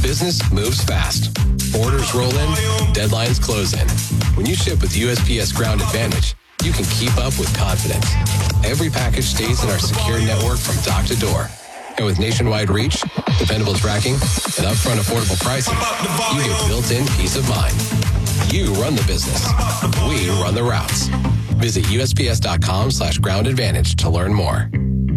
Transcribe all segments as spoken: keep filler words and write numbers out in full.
Business moves fast. Orders roll in, deadlines close in. When you ship with U S P S Ground Advantage, you can keep up with confidence. Every package stays in our secure network from dock to door. And with nationwide reach, dependable tracking, and upfront affordable pricing, you get built-in peace of mind. You run the business. We run the routes. Visit USPS.com slash ground advantage to learn more.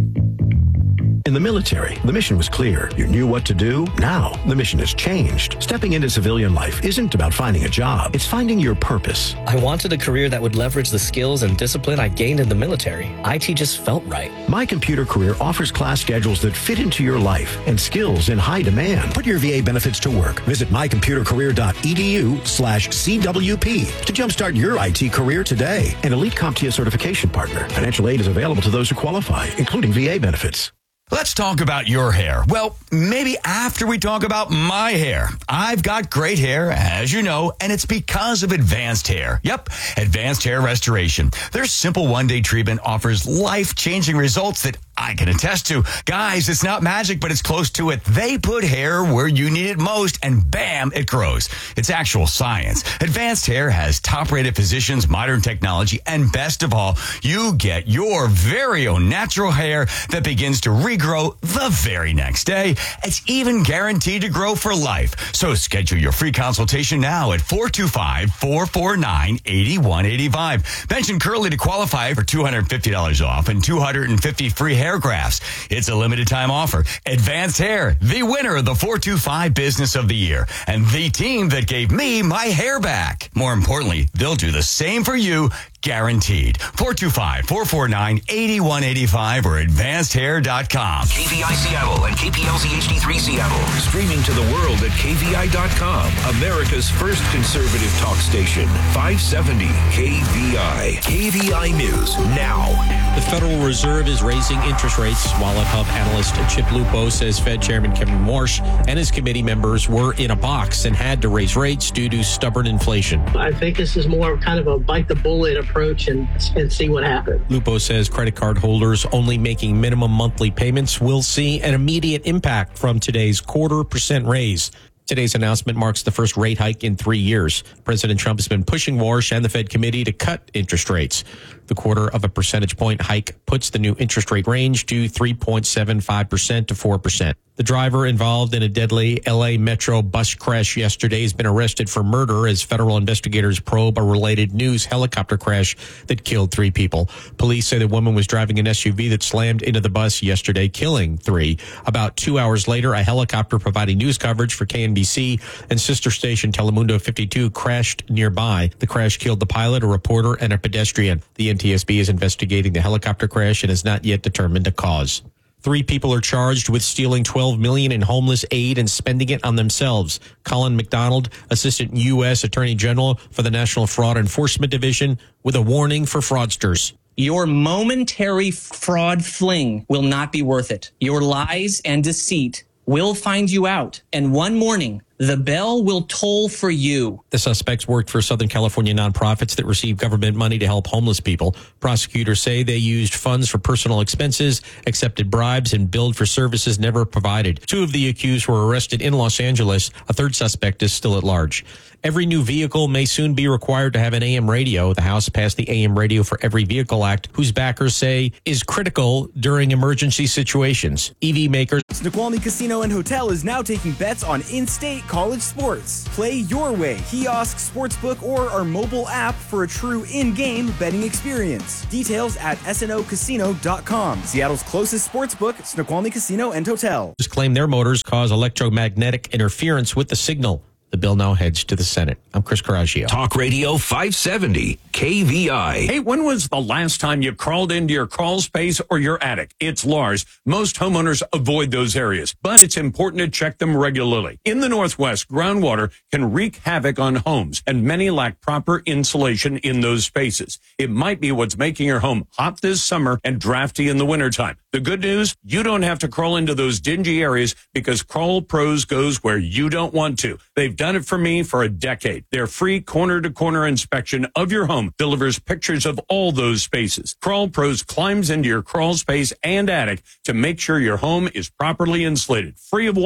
In the military, the mission was clear. You knew what to do. Now, the mission has changed. Stepping into civilian life isn't about finding a job. It's finding your purpose. I wanted a career that would leverage the skills and discipline I gained in the military. I T just felt right. My Computer Career offers class schedules that fit into your life and skills in high demand. Put your V A benefits to work. Visit mycomputercareer.edu slash CWP to jumpstart your I T career today. An Elite CompTIA certification partner. Financial aid is available to those who qualify, including V A benefits. Let's talk about your hair. Well, maybe after we talk about my hair. I've got great hair, as you know, and it's because of Advanced Hair. Yep, Advanced Hair Restoration. Their simple one-day treatment offers life-changing results that I can attest to. Guys, it's not magic, but it's close to it. They put hair where you need it most, and bam, it grows. It's actual science. Advanced Hair has top-rated physicians, modern technology, and best of all, you get your very own natural hair that begins to regrow the very next day. It's even guaranteed to grow for life. So schedule your free consultation now at four two five, four four nine, eight one eight five. Mention Curly to qualify for two hundred fifty dollars off and two hundred fifty free hair grafts. It's a limited time offer. Advanced Hair, the winner of the four two five Business of the Year, and the team that gave me my hair back. More importantly, they'll do the same for you, guaranteed. four two five, four four nine, eight one eight five or advanced hair dot com. K V I Seattle and K P L Z H D three Seattle. Streaming to the world at K V I dot com. America's first conservative talk station. five seventy K V I. K V I News now. The Federal Reserve is raising interest rates. Wallet Hub analyst Chip Lupo says Fed Chairman Kevin Warsh and his committee members were in a box and had to raise rates due to stubborn inflation. I think this is more kind of a bite the bullet approach and, and see what happens. Lupo says credit card holders only making minimum monthly payments will see an immediate impact from today's quarter percent raise. Today's announcement marks the first rate hike in three years. President Trump has been pushing Warsh and the Fed committee to cut interest rates. The quarter of a percentage point hike puts the new interest rate range to three point seven five percent to four percent. The driver involved in a deadly L A Metro bus crash yesterday has been arrested for murder as federal investigators probe a related news helicopter crash that killed three people. Police say the woman was driving an S U V that slammed into the bus yesterday, killing three. About two hours later, a helicopter providing news coverage for K N B C and sister station Telemundo fifty-two crashed nearby. The crash killed the pilot, a reporter, and a pedestrian. The N T S B is investigating the helicopter crash and has not yet determined a cause. Three people are charged with stealing twelve million dollars in homeless aid and spending it on themselves. Colin McDonald, Assistant U S Attorney General for the National Fraud Enforcement Division, with a warning for fraudsters. Your momentary fraud fling will not be worth it. Your lies and deceit will find you out. And one morning, the bell will toll for you. The suspects worked for Southern California nonprofits that receive government money to help homeless people. Prosecutors say they used funds for personal expenses, accepted bribes, and billed for services never provided. Two of the accused were arrested in Los Angeles. A third suspect is still at large. Every new vehicle may soon be required to have an A M radio. The House passed the A M Radio for Every Vehicle Act, whose backers say is critical during emergency situations. E V makers. Snoqualmie Casino and Hotel is now taking bets on in-state college sports. Play your way, kiosk, sportsbook, or our mobile app for a true in-game betting experience. Details at S N O casino dot com. Seattle's closest sportsbook, Snoqualmie Casino and Hotel. Just claim their motors cause electromagnetic interference with the signal. The bill now heads to the Senate. I'm Chris Coraggio. Talk Radio five seventy K V I. Hey, when was the last time you crawled into your crawl space or your attic? It's Lars. Most homeowners avoid those areas, but it's important to check them regularly. In the Northwest, groundwater can wreak havoc on homes, and many lack proper insulation in those spaces. It might be what's making your home hot this summer and drafty in the wintertime. The good news, you don't have to crawl into those dingy areas because Crawl Pros goes where you don't want to. They've done it for me for a decade. Their free corner-to-corner inspection of your home delivers pictures of all those spaces. Crawl Pros climbs into your crawl space and attic to make sure your home is properly insulated, free of water,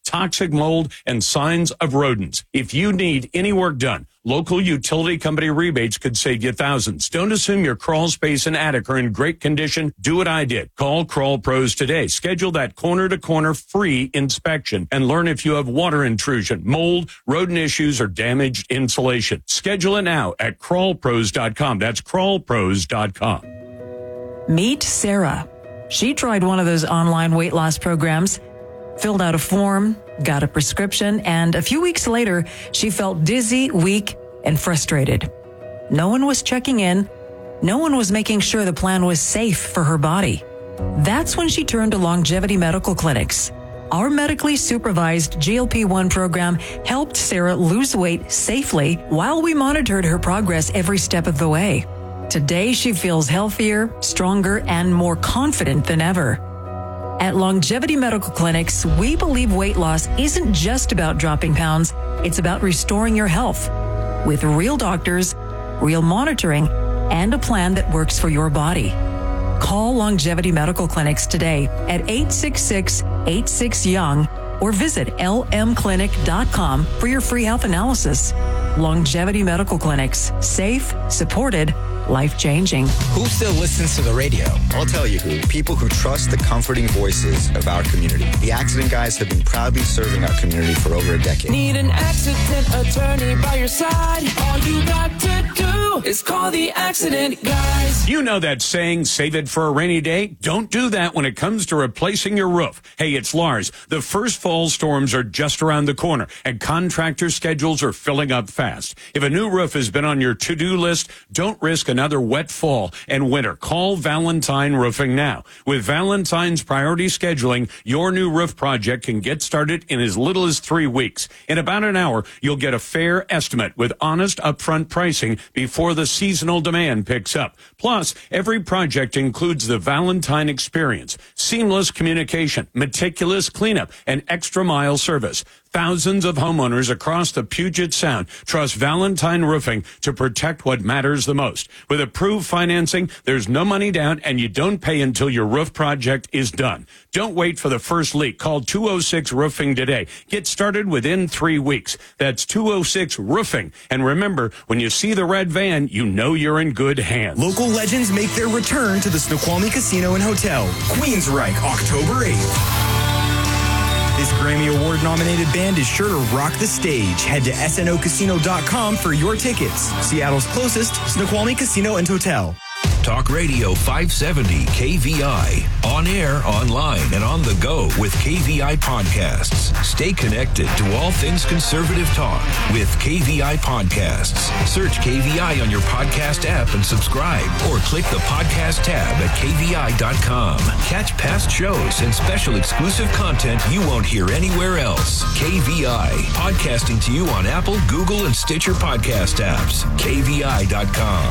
toxic mold, and signs of rodents. If you need any work done, local utility company rebates could save you thousands. Don't assume your crawl space and attic are in great condition. Do what I did. Call Crawl Pros today. Schedule that corner-to-corner free inspection and learn if you have water intrusion, mold, rodent issues, or damaged insulation. Schedule it now at crawl pros dot com. That's crawl pros dot com. Meet Sarah. She tried one of those online weight loss programs, filled out a form, got a prescription, and a few weeks later, she felt dizzy, weak, and frustrated. No one was checking in. No one was making sure the plan was safe for her body. That's when she turned to Longevity Medical Clinics. Our medically supervised G L P one program helped Sarah lose weight safely while we monitored her progress every step of the way. Today, she feels healthier, stronger, and more confident than ever. At Longevity Medical Clinics, we believe weight loss isn't just about dropping pounds, it's about restoring your health with real doctors, real monitoring, and a plan that works for your body. Call Longevity Medical Clinics today at eight six six, eight six, young or visit L M clinic dot com for your free health analysis. Longevity Medical Clinics. Safe, supported, life-changing. Who still listens to the radio? I'll tell you who. People who trust the comforting voices of our community. The Accident Guys have been proudly serving our community for over a decade. Need an accident attorney by your side? All you got to do is call the Accident Guys. You know that saying, save it for a rainy day? Don't do that when it comes to replacing your roof. Hey, it's Lars. The first fall storms are just around the corner, and contractor schedules are filling up fast. If a new roof has been on your to-do list, don't risk another wet fall and winter. Call Valentine Roofing now. With Valentine's priority scheduling, your new roof project can get started in as little as three weeks. In about an hour, you'll get a fair estimate with honest upfront pricing before the seasonal demand picks up. Plus, every project includes the Valentine experience, seamless communication, meticulous cleanup, and extra mile service. Thousands of homeowners across the Puget Sound trust Valentine Roofing to protect what matters the most. With approved financing, there's no money down, and you don't pay until your roof project is done. Don't wait for the first leak. Call two oh six Roofing today. Get started within three weeks. That's two oh six Roofing. And remember, when you see the red van, you know you're in good hands. Local legends make their return to the Snoqualmie Casino and Hotel. Queensryche, October eighth. This Grammy Award-nominated band is sure to rock the stage. Head to S N O casino dot com for your tickets. Seattle's closest, Snoqualmie Casino and Hotel. Talk Radio five seventy K V I. On air, online, and on the go with K V I Podcasts. Stay connected to all things conservative talk with K V I Podcasts. Search K V I on your podcast app and subscribe, or click the podcast tab at K V I dot com. Catch past shows and special exclusive content you won't hear anywhere else. K V I, podcasting to you on Apple, Google, and Stitcher podcast apps. K V I dot com.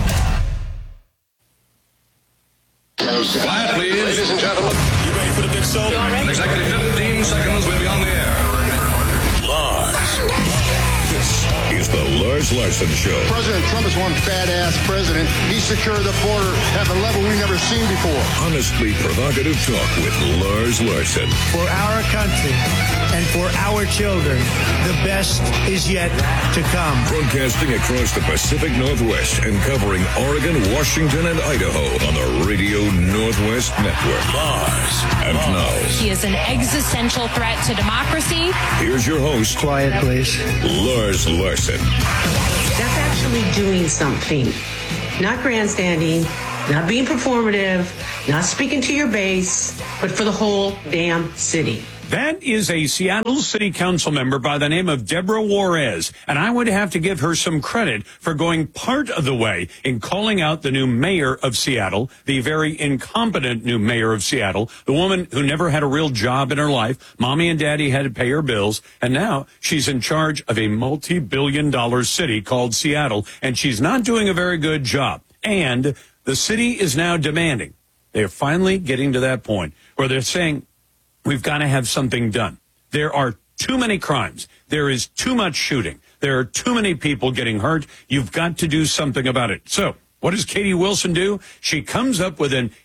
Quiet, please. Ladies and gentlemen. You ready for the big show? In exactly fifteen seconds, we'll be on the air. Lars. This is the Lars Larson Show. President Trump is one badass president. He secured the border at a level we've never seen before. Honestly provocative talk with Lars Larson. For our country and for our children, the best is yet to come. Broadcasting across the Pacific Northwest and covering Oregon, Washington, and Idaho on the Radio Northwest Network. Lars. And now. He is an existential threat to democracy. Here's your host. Quiet, please. Lars Larson. That's actually doing something. Not grandstanding, not being performative, not speaking to your base, but for the whole damn city. That is a Seattle City Council member by the name of Deborah Juarez, and I would have to give her some credit for going part of the way in calling out the new mayor of Seattle, the very incompetent new mayor of Seattle, the woman who never had a real job in her life. Mommy and daddy had to pay her bills, and now she's in charge of a multi-billion dollar city called Seattle, and she's not doing a very good job. And the city is now demanding. They're finally getting to that point where they're saying, we've got to have something done. There are too many crimes. There is too much shooting. There are too many people getting hurt. You've got to do something about it. So what does Katie Wilson do? She comes up with an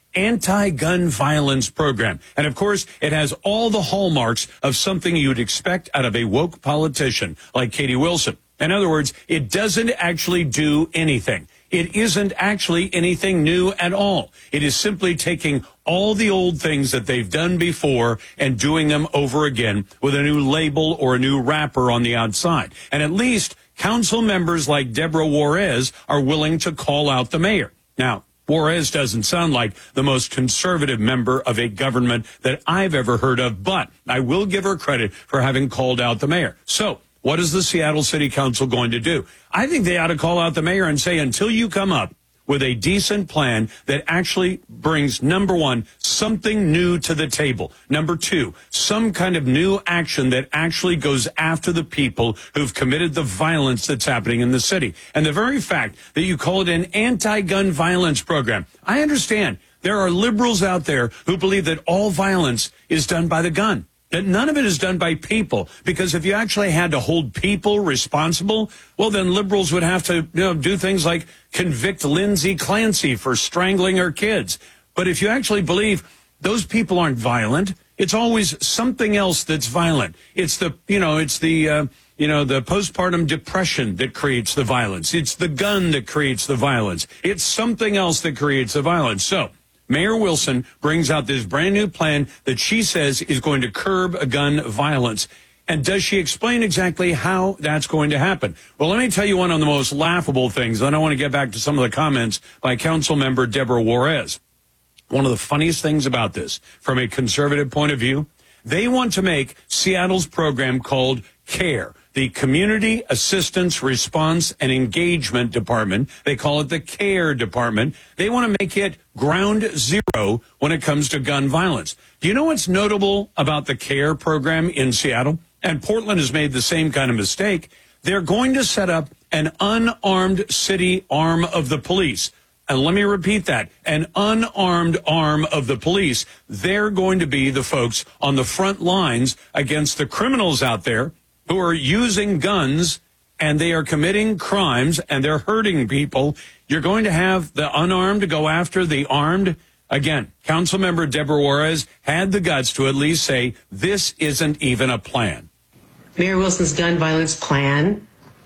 anti-gun violence program. And of course, it has all the hallmarks of something you'd expect out of a woke politician like Katie Wilson. In other words, it doesn't actually do anything. It isn't actually anything new at all. It is simply taking all the old things that they've done before and doing them over again with a new label or a new wrapper on the outside. And at least council members like Deborah Juarez are willing to call out the mayor. Now, Juarez doesn't sound like the most conservative member of a government that I've ever heard of, but I will give her credit for having called out the mayor. So, what is the Seattle City Council going to do? I think they ought to call out the mayor and say, until you come up with a decent plan that actually brings, number one, something new to the table. Number two, some kind of new action that actually goes after the people who've committed the violence that's happening in the city. And the very fact that you call it an anti-gun violence program, I understand there are liberals out there who believe that all violence is done by the gun. That none of it is done by people, because if you actually had to hold people responsible, well, then liberals would have to, you know, do things like convict Lindsay Clancy for strangling her kids. But if you actually believe those people aren't violent, it's always something else that's violent. It's the, you know, it's the, uh, you know, the postpartum depression that creates the violence. It's the gun that creates the violence. It's something else that creates the violence. So, Mayor Wilson brings out this brand new plan that she says is going to curb gun violence. And does she explain exactly how that's going to happen? Well, let me tell you one of the most laughable things. Then I want to get back to some of the comments by Council Member Deborah Juarez. One of the funniest things about this, from a conservative point of view, they want to make Seattle's program called CARE, the Community Assistance Response and Engagement Department. They call it the CARE Department. They want to make it ground zero when it comes to gun violence. Do you know what's notable about the CARE program in Seattle? And Portland has made the same kind of mistake. They're going to set up an unarmed city arm of the police. And let me repeat that, an unarmed arm of the police. They're going to be the folks on the front lines against the criminals out there who are using guns, and they are committing crimes, and they're hurting people. You're going to have the unarmed go after the armed. Again, Councilmember Deborah Juarez had the guts to at least say, this isn't even a plan. Mayor Wilson's gun violence plan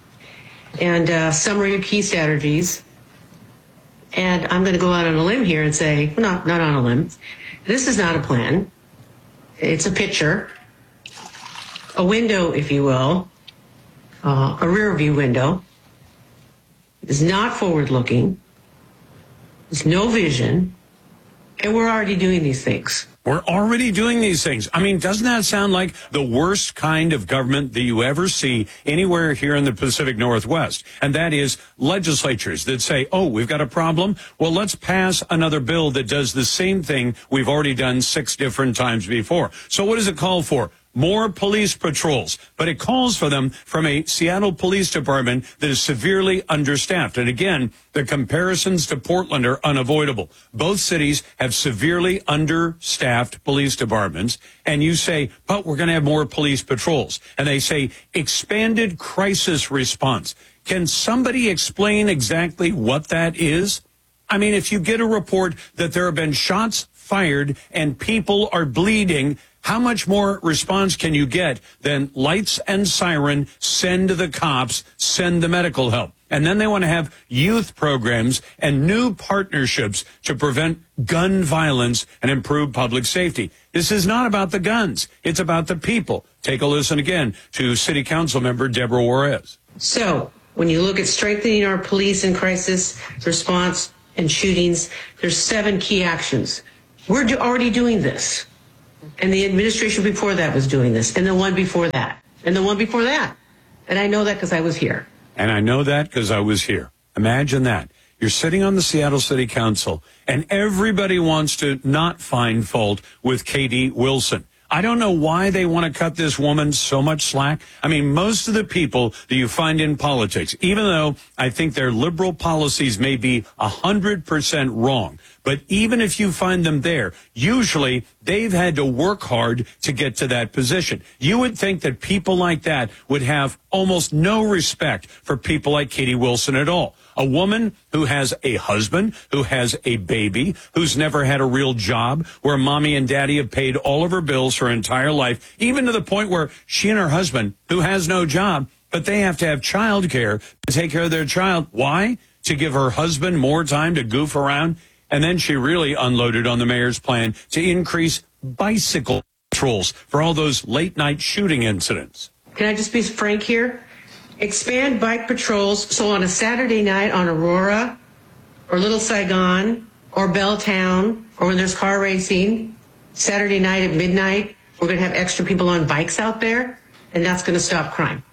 and uh, summary of key strategies. And I'm going to go out on a limb here and say, well, not, not on a limb. This is not a plan. It's a picture, a window, if you will, uh, a rear view window. It's not forward looking. There's no vision. And we're already doing these things. We're already doing these things. I mean, doesn't that sound like the worst kind of government that you ever see anywhere here in the Pacific Northwest? And that is legislatures that say, oh, we've got a problem. Well, let's pass another bill that does the same thing we've already done six different times before. So what does it call for? More police patrols, but it calls for them from a Seattle Police Department that is severely understaffed. And again, the comparisons to Portland are unavoidable. Both cities have severely understaffed police departments, and you say, but we're going to have more police patrols. And they say expanded crisis response. Can somebody explain exactly what that is? I mean, if you get a report that there have been shots fired and people are bleeding, how much more response can you get than lights and siren, send the cops, send the medical help? And then they want to have youth programs and new partnerships to prevent gun violence and improve public safety. This is not about the guns. It's about the people. Take a listen again to City Council member Deborah Juarez. So when you look at strengthening our police in crisis response and shootings, there's seven key actions. We're do- already doing this. And the administration before that was doing this, and the one before that, and the one before that. And I know that because I was here. And I know that because I was here. Imagine that. You're sitting on the Seattle City Council, and everybody wants to not find fault with Katie Wilson. I don't know why they want to cut this woman so much slack. I mean, most of the people that you find in politics, even though I think their liberal policies may be one hundred percent wrong, But even if you find them there, usually they've had to work hard to get to that position. You would think that people like that would have almost no respect for people like Katie Wilson at all. A woman who has a husband, who has a baby, who's never had a real job, where mommy and daddy have paid all of her bills her entire life, even to the point where she and her husband, who has no job, but they have to have child care to take care of their child. Why? To give her husband more time to goof around. And then she really unloaded on the mayor's plan to increase bicycle patrols for all those late night shooting incidents. Can I just be frank here? Expand bike patrols so on a Saturday night on Aurora or Little Saigon or Belltown or when there's car racing, Saturday night at midnight, we're going to have extra people on bikes out there, and that's going to stop crime.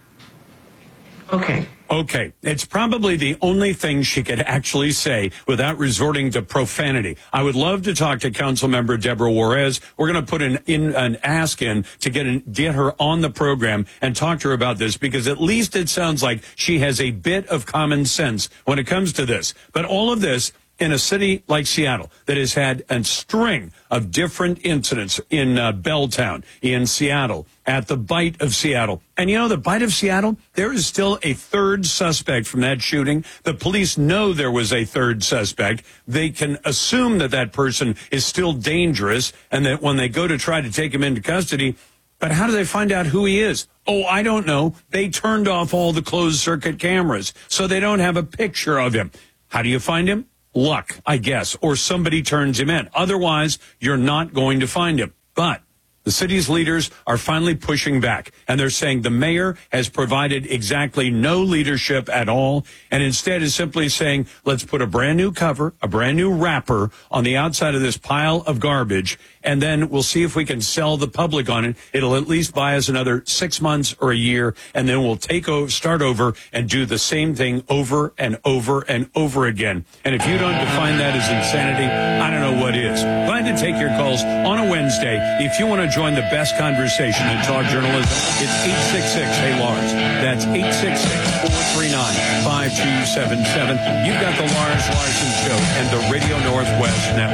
Okay. Okay, it's probably the only thing she could actually say without resorting to profanity. I would love to talk to Councilmember Deborah Juarez. We're going to put an in an ask in to get an, get her on the program and talk to her about this, because at least it sounds like she has a bit of common sense when it comes to this. But all of this in a city like Seattle that has had a string of different incidents in uh, Belltown, in Seattle, at the Bite of Seattle. And you know, the Bite of Seattle, there is still a third suspect from that shooting. The police know there was a third suspect. They can assume that that person is still dangerous and that when they go to try to take him into custody, but how do they find out who he is? Oh, I don't know. They turned off all the closed circuit cameras, so they don't have a picture of him. How do you find him? Luck, I guess, or somebody turns him in. Otherwise, you're not going to find him. But the city's leaders are finally pushing back, and they're saying the mayor has provided exactly no leadership at all, and instead is simply saying, let's put a brand new cover, a brand new wrapper on the outside of this pile of garbage, and then we'll see if we can sell the public on it. It'll at least buy us another six months or a year, and then we'll take over, start over and do the same thing over and over and over again. And if you don't define that as insanity, I don't know what is. Glad to take your calls on a Wednesday. If you want to join the best conversation in talk journalism, it's eight six six, hey Lars. That's eight six six, four three nine, five two seven seven. You've got the Lars Larson Show and the Radio Northwest Network.